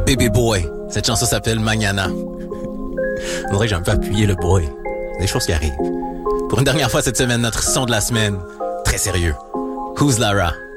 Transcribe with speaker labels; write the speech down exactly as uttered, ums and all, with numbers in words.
Speaker 1: Baby Boy. Cette chanson s'appelle Mañana. On dirait que j'ai un peu appuyé le boy. Des choses qui arrivent. Pour une dernière fois cette semaine, notre son de la semaine. Très sérieux. Who's Lara?